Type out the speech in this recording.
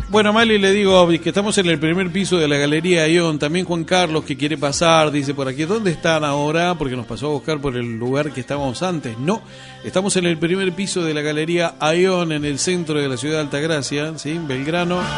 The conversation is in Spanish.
Bueno, Mali, le digo que estamos en el primer piso de la Galería Ion. También Juan Carlos, que quiere pasar, dice por aquí, ¿dónde están ahora? Porque nos pasó a buscar por el lugar que estábamos antes. No, estamos en el primer piso de la Galería Ion, en el centro de la ciudad de Altagracia, ¿sí? Belgrano.